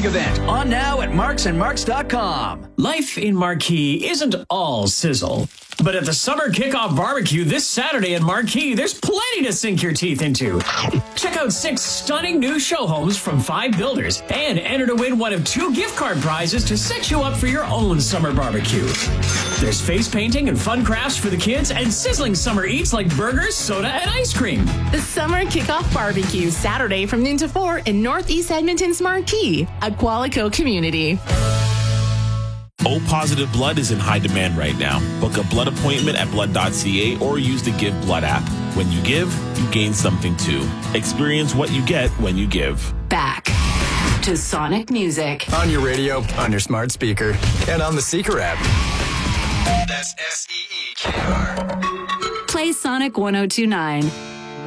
big event. On now at marksandmarks.com. Life in Marquee isn't all sizzle. But at the Summer Kickoff Barbecue this Saturday in Marquee, there's plenty to sink your teeth into. Check out 6 stunning new show homes from 5 builders and enter to win one of 2 gift card prizes to set you up for your own summer barbecue. There's face painting and fun crafts for the kids and sizzling summer eats like burgers, soda, and ice cream. The Summer Kickoff Barbecue, Saturday from noon to 4 in Northeast Edmonton's Marquee, a Qualico community. O-positive blood is in high demand right now. Book a blood appointment at blood.ca or use the Give Blood app. When you give, you gain something too. Experience what you get when you give. Back to Sonic Music. On your radio, on your smart speaker, and on the Seeker app. That's SEEKR. Play Sonic 102.9.